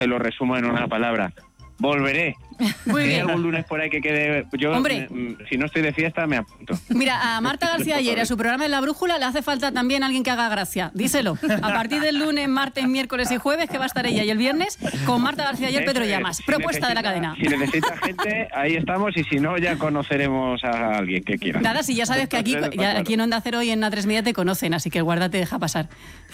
te lo resumo en una palabra. Volveré. Muy bien. Si hay algún lunes por ahí que quede... Yo, Hombre. Si no estoy de fiesta, me apunto. Mira, a Marta García Ayer, a su programa En la Brújula, le hace falta también alguien que haga gracia. Díselo. A partir del lunes, martes, miércoles y jueves, que va a estar ella. Y el viernes, con Marta García Ayer, Pedro Llamas. Si Propuesta de la cadena. Si necesita gente, ahí estamos. Y si no, ya conoceremos a alguien que quiera. Nada, si ya sabes que aquí en Onda Cero y en A3 Media te conocen, así que guárdate, deja pasar.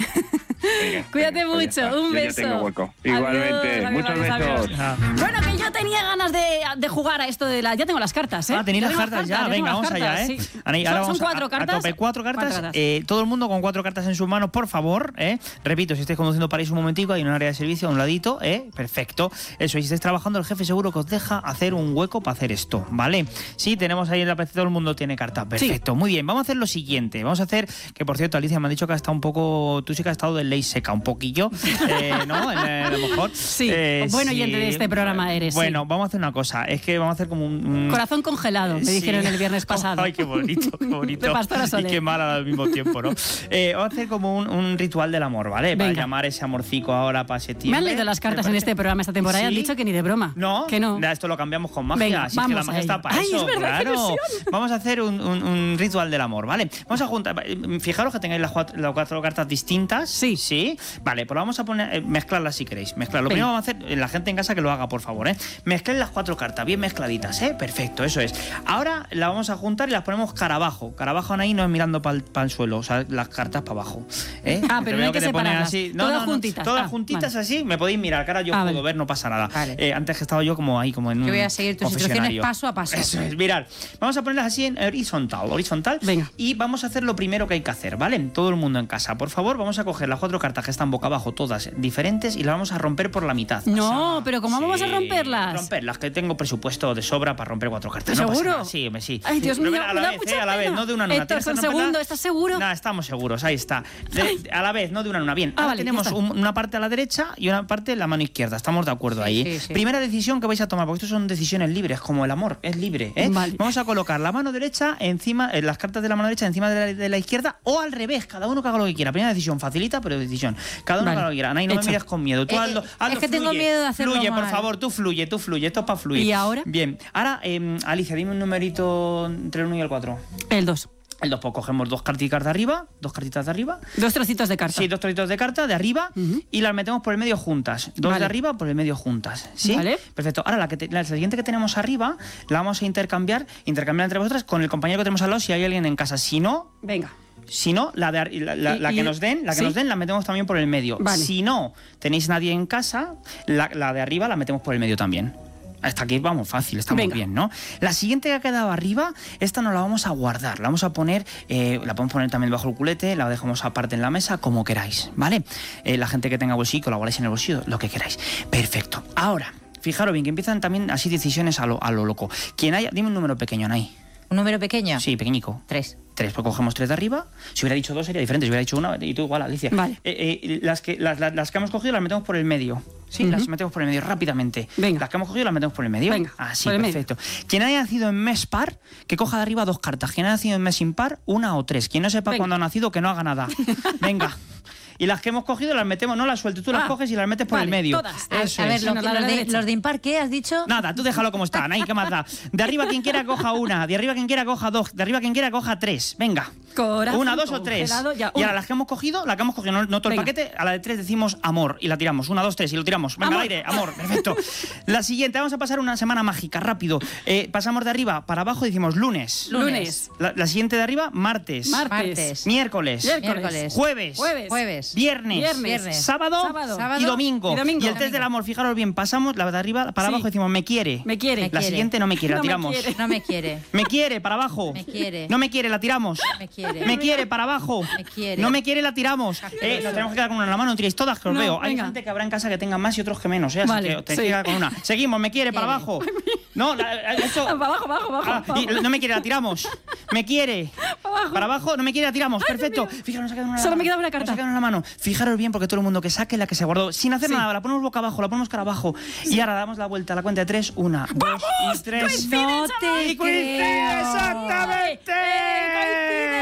Venga, Cuídate pues mucho, un yo beso. Ya tengo hueco. Igualmente, Adiós, muchos adiós, besos. adiós. Bueno, que yo tenía ganas de jugar a esto de la... Ya tengo las cartas, ¿eh? Ah, tenéis las cartas ya. Venga, vamos allá, ¿eh? Sí. Ahora Son vamos 4 cartas. a tope, 4 cartas. 4 cartas. Todo el mundo con 4 cartas en sus manos, por favor, ¿eh? Repito, si estáis conduciendo, paráis un momentico, hay un área de servicio a un ladito, ¿eh? Perfecto. Eso, y si estáis trabajando, el jefe seguro que os deja hacer un hueco para hacer esto, ¿vale? Sí, tenemos ahí en la PC, todo el mundo tiene cartas. Perfecto, sí. Muy bien. Vamos a hacer lo siguiente. Vamos a hacer, que por cierto, Alicia, me ha dicho que ha estado un poco... Tú sí que has estado de ley seca, un poquillo, ¿no? A lo mejor. Sí, bueno oyente de este programa eres. Bueno, sí. Vamos a hacer una cosa. Es que vamos a hacer como un... Corazón congelado, me dijeron el viernes pasado. Ay, qué bonito, qué bonito. De Pastora Soler. Y qué mal al mismo tiempo, ¿no? Vamos a hacer como un ritual del amor, ¿vale? Venga. Para llamar ese amorcico ahora para septiembre. Me han leído las cartas en este programa esta temporada y han dicho que ni de broma. No, que no. Esto lo cambiamos con magia. Venga, así que la magia está para eso, es verdad, claro. Vamos a hacer un ritual del amor, ¿vale? Vamos a juntar. Fijaros que tengáis las 4 cartas distintas. Sí. Sí. Vale, pues vamos a poner mezclarlas si queréis. Mezclar. Lo primero vamos a hacer, la gente en casa que lo haga, por favor, ¿eh? Mezclen las 4 cartas, bien mezcladitas, ¿eh? Perfecto, eso es. Ahora las vamos a juntar y las ponemos cara abajo. Cara abajo ahí no es mirando para el suelo, o sea, las cartas para abajo. ¿Eh? Ah, pero no hay que separarlas. Todas juntitas. Todas juntitas vale. Así, me podéis mirar, cara, yo puedo vale. ver, no pasa nada. Vale. Antes que estaba yo como ahí, como en un... Yo voy a seguir tus instrucciones paso a paso. Eso es, mirad. Vamos a ponerlas así en horizontal. Venga. Y vamos a hacer lo primero que hay que hacer, ¿vale? Todo el mundo en casa. Por favor, vamos a coger las 4 cartas que están boca abajo, todas diferentes, y las vamos a romper por la mitad. No, pero ¿cómo vamos a romperlas? Romperlas, que tengo presupuesto de sobra para romper 4 cartas. No ¿Seguro? pasa nada. Sí, sí. Ay, Dios mío, a la vez, a la vez, no de una en una. Héctor, son segundo, ¿estás seguro? No, estamos seguros, ahí está. A la vez, no de una en una. Bien, ahora vale, tenemos una parte a la derecha y una parte en la mano izquierda. Estamos de acuerdo ahí. Sí. Primera decisión que vais a tomar, porque esto son decisiones libres, como el amor, es libre, ¿eh? Vale. Vamos a colocar la mano derecha encima, las cartas de la mano derecha encima de la izquierda, o al revés, cada uno que haga lo que quiera. Primera decisión, facilita, pero decisión. Cada uno que haga lo que quiera. Anaí, no me mires con miedo. Tú hazlo, es que tengo miedo de hacerlo Fluye, mal. por favor, tú fluye. Esto es para fluir. ¿Y ahora? Bien. Ahora, Alicia, dime un numerito entre el 1 y el 4. El 2. El 2, pues cogemos 2 cartitas de arriba, 2 cartitas de arriba. 2 trocitos de carta. Sí, 2 trocitos de carta de arriba y las metemos por el medio juntas. 2 Vale. de arriba por el medio juntas. ¿Sí? Vale. Perfecto. Ahora la siguiente que tenemos arriba la vamos a intercambiar entre vosotras con el compañero que tenemos al lado si hay alguien en casa. Si no, Venga. Si no, la que nos den, la metemos también por el medio. Vale. Si no tenéis nadie en casa, la de arriba la metemos por el medio también. Hasta aquí vamos fácil, estamos Venga. bien, ¿no? La siguiente que ha quedado arriba, esta no la vamos a guardar, la vamos a poner, la podemos poner también bajo el culete, la dejamos aparte en la mesa, como queráis, ¿vale? La gente que tenga bolsillo, la guardáis en el bolsillo, lo que queráis. Perfecto. Ahora, fijaros bien, que empiezan también así decisiones a lo loco. Quien haya, dime un número pequeño, Anaí. ¿Un número pequeño? Sí, pequeñico. 3. 3, pues cogemos 3 de arriba. Si hubiera dicho 2 sería diferente. Si hubiera dicho 1 y tú igual, Alicia. Vale. Las que hemos cogido las metemos por el medio. Sí, las metemos por el medio rápidamente. Venga. Las que hemos cogido las metemos por el medio. Venga, Así, por el medio. perfecto. Quien haya nacido en mes par, que coja de arriba 2 cartas. Quien haya nacido en mes impar, 1 o 3. Quien no sepa Venga. cuándo ha nacido, que no haga nada. Venga. Y las que hemos cogido las metemos, no las sueltes, tú las coges y las metes por vale, el medio. todas. Eso A ver, es. los de impar, ¿qué has dicho? Nada, tú déjalo como está, Anaí, ¿qué más da? De arriba quien quiera coja 1, de arriba quien quiera coja 2, de arriba quien quiera coja 3. Venga. Corazón 1, 2 o 3. congelado, ya, Y una. ahora las que hemos cogido, no todo el Venga. paquete, a la de 3 decimos amor y la tiramos. 1, 2, 3 y lo tiramos. Venga, Amor. al aire, amor, perfecto. La siguiente, vamos a pasar una semana mágica, rápido. Pasamos de arriba para abajo y decimos lunes. Lunes. La siguiente de arriba, martes. Martes. Miércoles. Miércoles. Jueves. Jueves. Viernes. Sábado. Sábado. Y domingo. Y domingo. Y el test del amor, fijaros bien, pasamos la de arriba para Sí. abajo y decimos me quiere. Me quiere. Me La quiere. siguiente no me quiere, la No me tiramos. quiere. No me quiere. Me quiere, para abajo. Me quiere. No me quiere, la tiramos. Me quiere. Me quiere, para abajo. Me quiere. No me quiere, la tiramos. Nos tenemos que quedar con una en la mano, no tiréis todas, que os No, veo. Hay venga. gente que habrá en casa que tenga más y otros que menos, ¿eh? Así Vale, que tenéis sí. que quedar con una. Seguimos, me quiere, para Quiere. abajo. No, esto... Para abajo, abajo. y no me quiere, la tiramos. Me quiere. Para abajo, no me quiere, la tiramos. Perfecto. Fijaros, nos ha quedado una. Solo me queda una carta. Nos ha quedado en la mano. Fijaros bien, porque todo el mundo que saque la que se guardó, sin hacer Sí. nada, la ponemos boca abajo, la ponemos cara abajo. Y ahora damos la vuelta a la cuenta de 3. 1, 2 y 3. No te ¡Y coincide! creo. ¡Exactamente! ¡Coincide!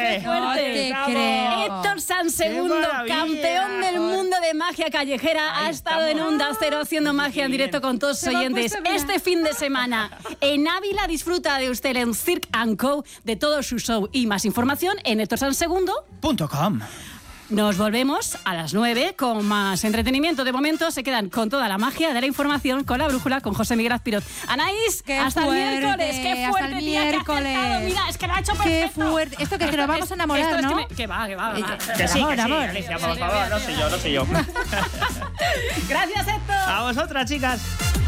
qué fuerte. te creo. Héctor Sansegundo, maravilla, campeón del joder. mundo de magia callejera, ha estado en Onda Cero haciendo magia en directo con todos sus oyentes. Este fin de semana en Ávila disfruta de usted en Cirque & Co de todo su show y más información en HéctorSansegundo.com. Nos volvemos a las 9 con más entretenimiento. De momento se quedan con toda la magia de la información con la brújula con José Miguel Azpirot. Anaís, hasta el miércoles. Qué fuerte, hasta el tía, miércoles. que ha acertado. Mira, es que lo ha hecho perfecto. Qué fuerte. Esto que nos vamos a enamorar, esto ¿no? Es que va. Que sí, Amor. Alicia, por favor, no soy yo. Gracias, Héctor. A vosotras, chicas.